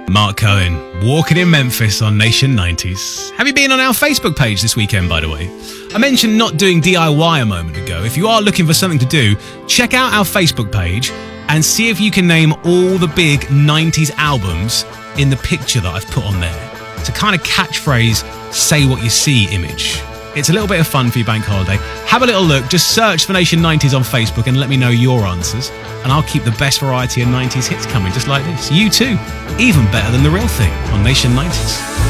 Mark Cohen, walking in Memphis on Nation 90s. Have you been on our Facebook page this weekend, by the way? I mentioned not doing DIY a moment ago. If you are looking for something to do, check out our Facebook page and see if you can name all the big 90s albums in the picture that I've put on there. It's a kind of catchphrase, say what you see image. It's a little bit of fun for your bank holiday. Have a little look, just search for Nation 90s on Facebook and let me know your answers. And I'll keep the best variety of 90s hits coming just like this. You too, even better than the real thing on Nation 90s.